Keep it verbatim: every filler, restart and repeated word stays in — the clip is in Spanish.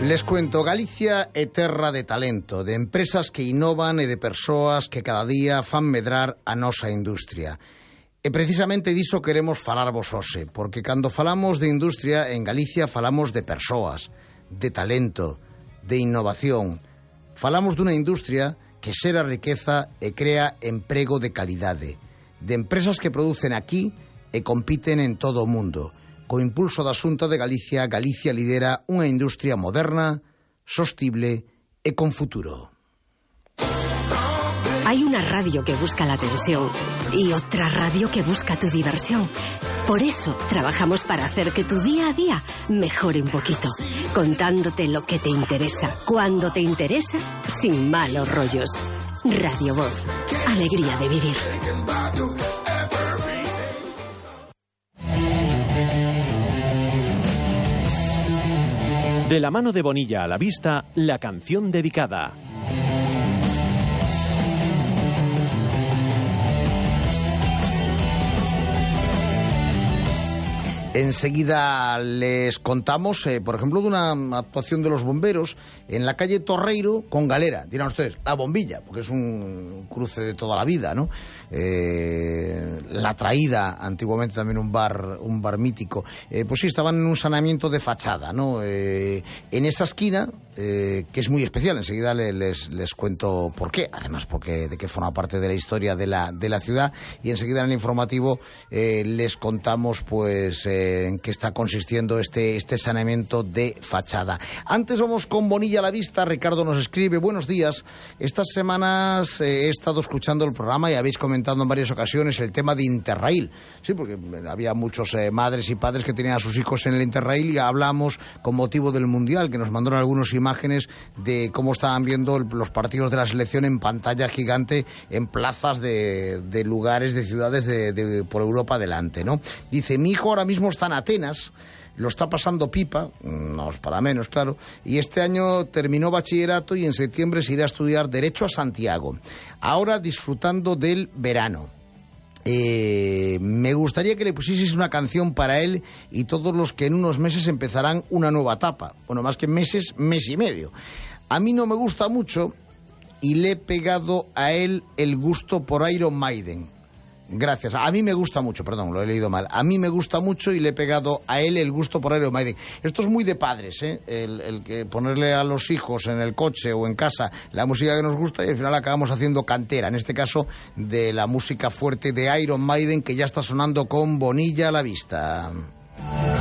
Les cuento, Galicia é terra de talento, de empresas que innovan e de persoas que cada día fan medrar a nosa industria. E precisamente diso queremos falarvos hoxe, porque cando falamos de industria en Galicia falamos de persoas, de talento, de innovación. Falamos dunha industria que xera riqueza e crea emprego de calidade, de empresas que producen aquí e compiten en todo o mundo. Co impulso da Xunta de Galicia, Galicia lidera unha industria moderna, sostible e con futuro. Hay una radio que busca la atención y otra radio que busca tu diversión. Por eso trabajamos para hacer que tu día a día mejore un poquito, contándote lo que te interesa, cuando te interesa, sin malos rollos. Radio Voz, alegría de vivir. De la mano de Bonilla a la vista, la canción dedicada. Enseguida les contamos, eh, por ejemplo, de una actuación de los bomberos en la calle Torreiro con Galera. Dirán ustedes, la bombilla, porque es un cruce de toda la vida, ¿no? Eh, la Traída, antiguamente también un bar, un bar mítico. Eh, pues sí, estaban en un saneamiento de fachada, ¿no? Eh, en esa esquina, eh, que es muy especial, enseguida les, les cuento por qué, además porque de que forma parte de la historia de la, de la ciudad, y enseguida en el informativo eh, les contamos, pues... Eh, en qué está consistiendo este, este saneamiento de fachada. Antes vamos con Bonilla a la vista. Ricardo nos escribe: buenos días, estas semanas eh, he estado escuchando el programa y habéis comentado en varias ocasiones el tema de Interrail. Sí, porque había muchos eh, madres y padres que tenían a sus hijos en el Interrail, y hablamos con motivo del Mundial, que nos mandaron algunas imágenes de cómo estaban viendo el, los partidos de la selección en pantalla gigante en plazas de, de lugares, de ciudades de, de, por Europa adelante, ¿no? Dice, mi hijo ahora mismo está en Atenas, lo está pasando pipa, no es para menos, claro, y este año terminó bachillerato y en septiembre se irá a estudiar Derecho a Santiago, ahora disfrutando del verano. Eh, me gustaría que le pusieses una canción para él y todos los que en unos meses empezarán una nueva etapa, bueno, más que meses, mes y medio. A mí no me gusta mucho y le he pegado a él el gusto por Iron Maiden. Gracias. A mí me gusta mucho, perdón, lo he leído mal. A mí me gusta mucho y le he pegado a él el gusto por Iron Maiden. Esto es muy de padres, ¿eh? El, el que ponerle a los hijos en el coche o en casa la música que nos gusta y al final acabamos haciendo cantera. En este caso, de la música fuerte de Iron Maiden, que ya está sonando con Bonilla a la vista.